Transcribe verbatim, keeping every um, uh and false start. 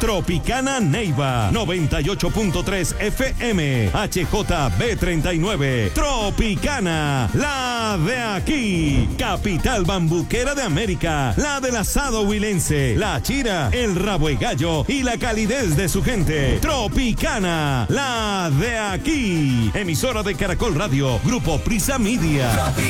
Tropicana Neiva, noventa y ocho punto tres F M, H J B treinta y nueve. Tropicana, la de aquí. Capital bambuquera de América, la del asado huilense, la chira, el rabo y gallo y la calidez de su gente. Tropicana, la de aquí. Emisora de Caracol Radio, Grupo Prisa Media.